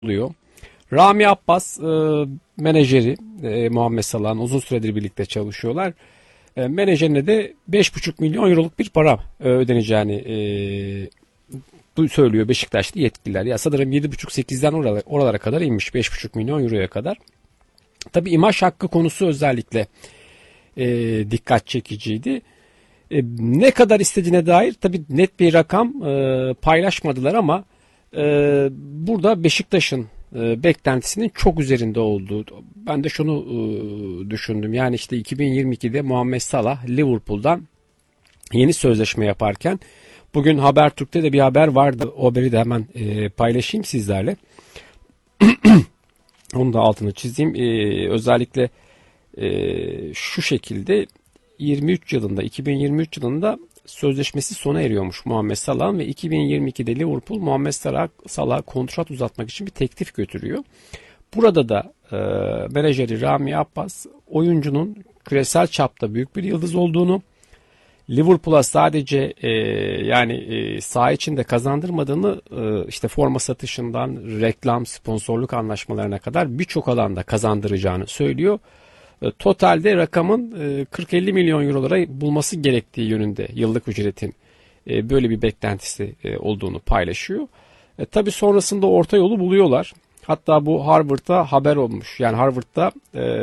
oluyor. Rami Abbas menajeri Muhammed Salah'ın uzun süredir birlikte çalışıyorlar. Menajerine de 5,5 milyon euroluk bir para ödeneceğini söylüyor Beşiktaşlı yetkililer. Ya sanırım 7,5-8'den oralara kadar inmiş, 5,5 milyon euroya kadar. Tabii imaj hakkı konusu özellikle dikkat çekiciydi. Ne kadar istediğine dair tabii net bir rakam paylaşmadılar ama burada Beşiktaş'ın beklentisinin çok üzerinde olduğu. Ben de şunu düşündüm. Yani işte 2022'de Muhammed Salah Liverpool'dan yeni sözleşme yaparken bugün Habertürk'te de bir haber vardı. O haberi de hemen paylaşayım sizlerle. Onu da altını çizeyim. Özellikle şu şekilde 2023 yılında sözleşmesi sona eriyormuş Muhammed Salah'ın ve 2022'de Liverpool Muhammed Salah'a kontrat uzatmak için bir teklif götürüyor. Burada da menajeri Rami Abbas oyuncunun küresel çapta büyük bir yıldız olduğunu, Liverpool'a sadece saha içinde kazandırmadığını işte forma satışından reklam, sponsorluk anlaşmalarına kadar birçok alanda kazandıracağını söylüyor. Totalde rakamın 40-50 milyon eurolara bulması gerektiği yönünde yıllık ücretin böyle bir beklentisi olduğunu paylaşıyor. Tabii sonrasında orta yolu buluyorlar. Hatta bu Harvard'da haber olmuş. Yani Harvard'da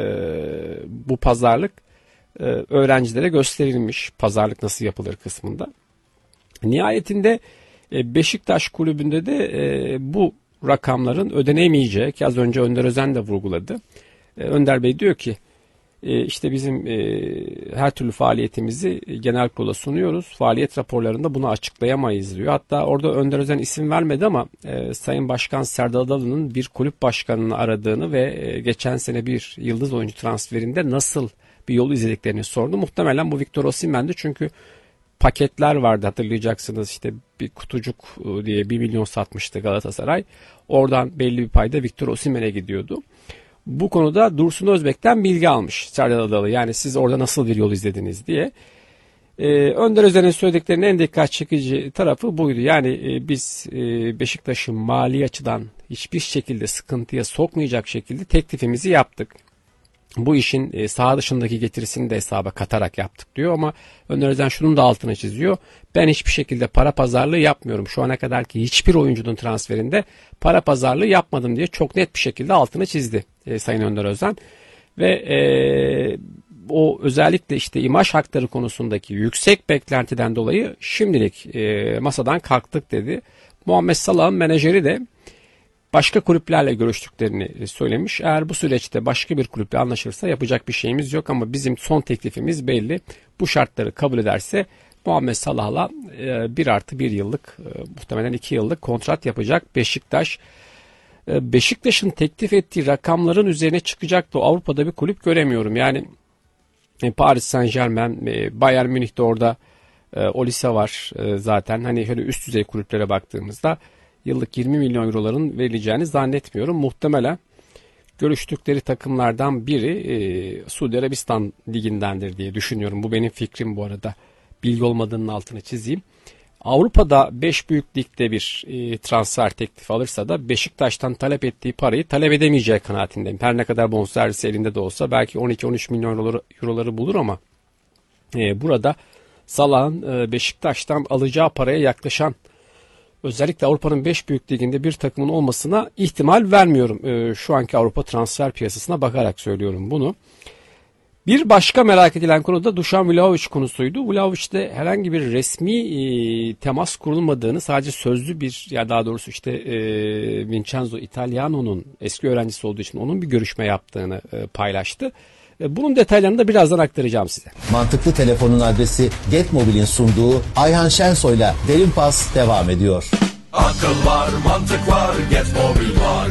bu pazarlık öğrencilere gösterilmiş. Pazarlık nasıl yapılır kısmında. Nihayetinde Beşiktaş kulübünde de bu rakamların ödenemeyeceği, ki az önce Önder Özen de vurguladı. Önder Bey diyor ki işte bizim her türlü faaliyetimizi genel kurula sunuyoruz. Faaliyet raporlarında bunu açıklayamayız diyor. Hatta orada Önder Özen isim vermedi ama Sayın Başkan Serdar Adalı'nın bir kulüp başkanını aradığını ve geçen sene bir yıldız oyuncu transferinde nasıl bir yol izlediklerini sordu. Muhtemelen bu Victor Osimhen'di çünkü paketler vardı, hatırlayacaksınız. İşte bir kutucuk diye 1 milyon satmıştı Galatasaray. Oradan belli bir payda Victor Osimhen'e gidiyordu. Bu konuda Dursun Özbek'ten bilgi almış Serdar Adalı. Yani siz orada nasıl bir yol izlediniz diye. Önder Özen'in söylediklerinin en dikkat çekici tarafı buydu. Yani biz Beşiktaş'ı mali açıdan hiçbir şekilde sıkıntıya sokmayacak şekilde teklifimizi yaptık. Bu işin saha dışındaki getirisini de hesaba katarak yaptık diyor ama Önder Özen şunun da altını çiziyor. Ben hiçbir şekilde para pazarlığı yapmıyorum. Şu ana kadarki hiçbir oyuncunun transferinde para pazarlığı yapmadım diye çok net bir şekilde altını çizdi Sayın Önder Özen. Ve o özellikle işte imaj hakları konusundaki yüksek beklentiden dolayı şimdilik masadan kalktık dedi. Muhammed Salah'ın menajeri de başka kulüplerle görüştüklerini söylemiş. Eğer bu süreçte başka bir kulüple anlaşırsa yapacak bir şeyimiz yok ama bizim son teklifimiz belli. Bu şartları kabul ederse Muhammed Salah'la 1+1 yıllık muhtemelen 2 yıllık kontrat yapacak Beşiktaş. Beşiktaş'ın teklif ettiği rakamların üzerine çıkacaktı. Avrupa'da bir kulüp göremiyorum. Yani Paris Saint-Germain, Bayern Münih'te orada Olise var zaten. Hani şöyle üst düzey kulüplere baktığımızda yıllık 20 milyon euroların verileceğini zannetmiyorum. Muhtemelen görüştükleri takımlardan biri Suudi Arabistan ligindendir diye düşünüyorum. Bu benim fikrim bu arada. Bilgi olmadığının altını çizeyim. Avrupa'da 5 büyük ligde bir transfer teklifi alırsa da Beşiktaş'tan talep ettiği parayı talep edemeyeceği kanaatindeyim. Her ne kadar bonservisi elinde de olsa belki 12-13 milyon euroları bulur ama burada Salah'ın Beşiktaş'tan alacağı paraya yaklaşan, özellikle Avrupa'nın 5 büyük liginde bir takımın olmasına ihtimal vermiyorum. Şu anki Avrupa transfer piyasasına bakarak söylüyorum bunu. Bir başka merak edilen konu da Dušan Vlahović konusuydu. Vlahović'te herhangi bir resmi temas kurulmadığını, sadece sözlü bir, ya daha doğrusu işte Vincenzo Italiano'nun eski öğrencisi olduğu için onun bir görüşme yaptığını paylaştı. Bunun detaylarını da birazdan aktaracağım size. Mantıklı telefonun adresi Getmobil'in sunduğu Ayhan Şensoy'la Derin Pas devam ediyor. Akıl var, mantık var, Getmobil var.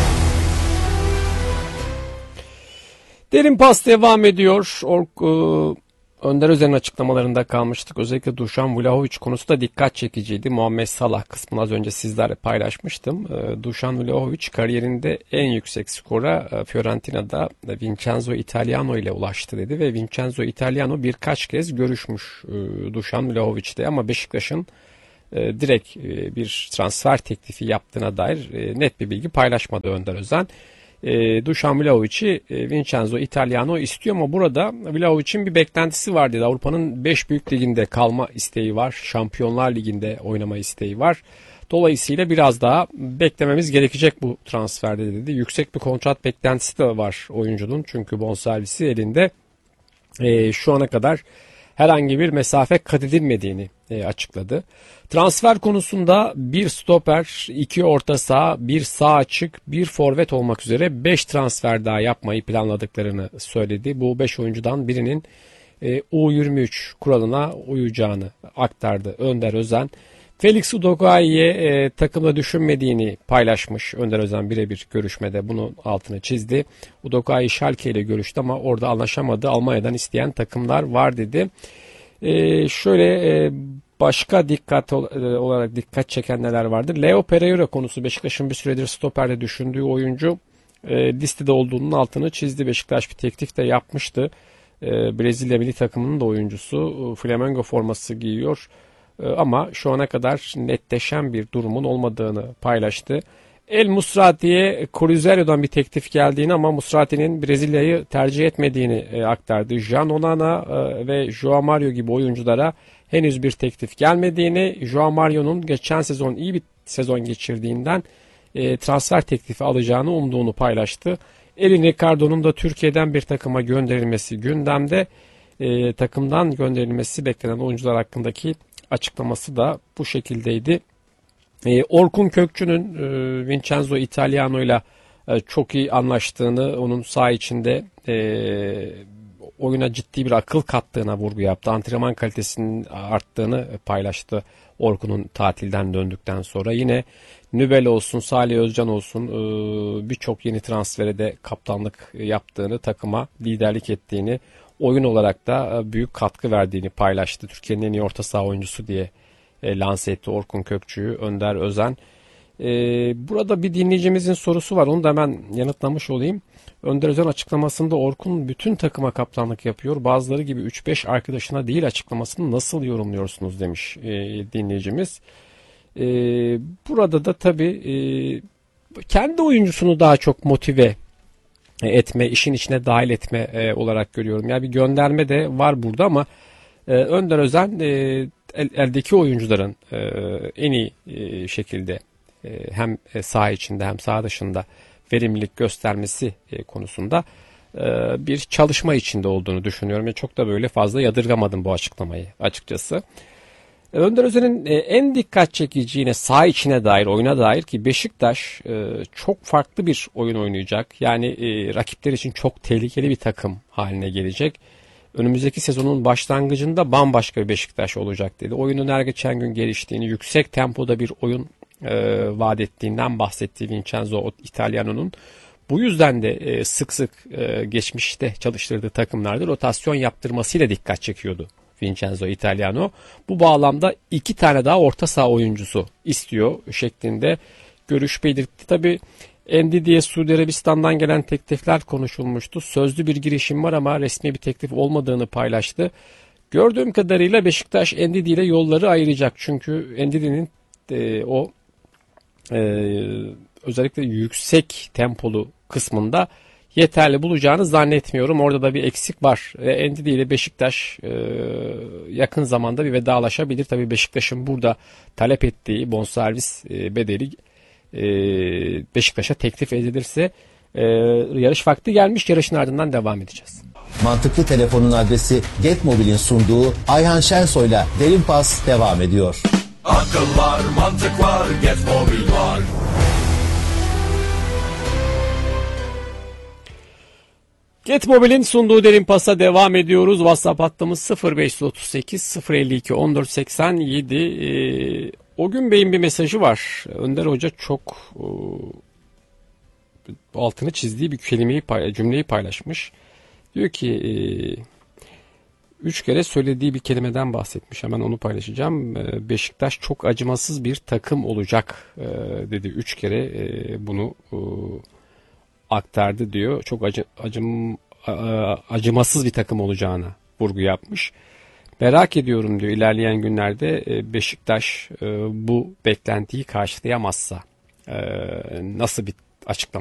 Derin Pas devam ediyor. Önder Özen'in açıklamalarında kalmıştık. Özellikle Dušan Vlahović konusu da dikkat çekiciydi. Muhammed Salah kısmını az önce sizlerle paylaşmıştım. Dušan Vlahović kariyerinde en yüksek skora Fiorentina'da Vincenzo Italiano ile ulaştı dedi ve Vincenzo Italiano birkaç kez görüşmüş Dušan Vlahović'te ama Beşiktaş'ın direkt bir transfer teklifi yaptığına dair net bir bilgi paylaşmadı Önder Özen. Dušan Vlahovic'i Vincenzo Italiano istiyor ama burada Vlahovic'in bir beklentisi var dedi. Avrupa'nın 5 büyük liginde kalma isteği var. Şampiyonlar Ligi'nde oynama isteği var. Dolayısıyla biraz daha beklememiz gerekecek bu transferde dedi. Yüksek bir kontrat beklentisi de var oyuncunun. Çünkü bonservisi elinde. Şu ana kadar herhangi bir mesafe kat edilmediğini açıkladı. Transfer konusunda bir stoper, 2 orta saha, 1 sağ açık, 1 forvet olmak üzere 5 transfer daha yapmayı planladıklarını söyledi. Bu 5 oyuncudan birinin U23 kuralına uyacağını aktardı Önder Özen. Felix Udokai'ye takımda düşünmediğini paylaşmış Önder Özen birebir görüşmede, bunun altını çizdi. Udokai Schalke ile görüştü ama orada anlaşamadı. Almanya'dan isteyen takımlar var dedi. Başka olarak dikkat çeken neler vardır? Leo Pereira konusu, Beşiktaş'ın bir süredir stoperde düşündüğü oyuncu listede olduğunun altını çizdi. Beşiktaş bir teklif de yapmıştı. Brezilya milli takımının da oyuncusu, Flamengo forması giyiyor. Ama şu ana kadar netleşen bir durumun olmadığını paylaştı. El Musrati'ye Cruzeiro'dan bir teklif geldiğini ama Musrati'nin Brezilya'yı tercih etmediğini aktardı. Jan Onana ve João Mario gibi oyunculara henüz bir teklif gelmediğini, João Mario'nun geçen sezon iyi bir sezon geçirdiğinden transfer teklifi alacağını umduğunu paylaştı. Elin Ricardo'nun da Türkiye'den bir takıma gönderilmesi gündemde. Takımdan gönderilmesi beklenen oyuncular hakkındaki açıklaması da bu şekildeydi. Orkun Kökçü'nün Vincenzo Italiano ile çok iyi anlaştığını, onun saha içinde oyuna ciddi bir akıl kattığına vurgu yaptı. Antrenman kalitesinin arttığını paylaştı Orkun'un tatilden döndükten sonra. Yine Nübel olsun, Salih Özcan olsun birçok yeni transfere de kaptanlık yaptığını, takıma liderlik ettiğini, oyun olarak da büyük katkı verdiğini paylaştı. Türkiye'nin en iyi orta saha oyuncusu diye lanse etti Orkun Kökçü'yü Önder Özen. Burada bir dinleyicimizin sorusu var. Onu da hemen yanıtlamış olayım. Önder Özen açıklamasında Orkun bütün takıma kaptanlık yapıyor, bazıları gibi 3-5 arkadaşına değil açıklamasını nasıl yorumluyorsunuz demiş dinleyicimiz. Burada da tabii kendi oyuncusunu daha çok motive etme, işin içine dahil etme olarak görüyorum. Yani bir gönderme de var burada ama Önder Özen eldeki oyuncuların en iyi şekilde hem saha içinde hem saha dışında verimlilik göstermesi konusunda bir çalışma içinde olduğunu düşünüyorum. Ve çok da böyle fazla yadırgamadım bu açıklamayı açıkçası. Önder Özen'in en dikkat çekici yine saha içine dair, oyuna dair ki Beşiktaş çok farklı bir oyun oynayacak. Yani rakipler için çok tehlikeli bir takım haline gelecek. Önümüzdeki sezonun başlangıcında bambaşka bir Beşiktaş olacak dedi. Oyunun her geçen gün geliştiğini, yüksek tempoda bir oyun vaat ettiğinden bahsetti Vincenzo Italiano'nun. Bu yüzden de sık sık geçmişte çalıştırdığı takımlarda rotasyon yaptırmasıyla dikkat çekiyordu Vincenzo Italiano. Bu bağlamda 2 tane daha orta saha oyuncusu istiyor şeklinde görüş belirtti. Tabii Ndidi'ye Suudi Arabistan'dan gelen teklifler konuşulmuştu. Sözlü bir girişim var ama resmi bir teklif olmadığını paylaştı. Gördüğüm kadarıyla Beşiktaş Ndidi ile yolları ayıracak. Çünkü Ndidi'nin özellikle yüksek tempolu kısmında yeterli bulacağını zannetmiyorum. Orada da bir eksik var. Ndidi ile Beşiktaş yakın zamanda bir vedalaşabilir. Tabii Beşiktaş'ın burada talep ettiği bonservis bedeli Beşiktaş'a teklif edilirse yarış vakti gelmiş. Yarışın ardından devam edeceğiz. Mantıklı Telefon'un adresi Getmobil'in sunduğu Ayhan Şensoy'la Derin Pas devam ediyor. Akıl var, mantık var, Getmobil var. Getmobil'in sunduğu Derin Pas'a devam ediyoruz. WhatsApp hattımız 0538 052 1487. O gün Bey'in bir mesajı var. Önder Hoca çok altını çizdiği bir cümleyi paylaşmış. Diyor ki 3 kere söylediği bir kelimeden bahsetmiş. Hemen onu paylaşacağım. Beşiktaş çok acımasız bir takım olacak dedi. 3 kere bunu aktardı diyor. Çok acımasız bir takım olacağına vurgu yapmış. Merak ediyorum diyor, ilerleyen günlerde Beşiktaş bu beklentiyi karşılayamazsa nasıl bir açıklama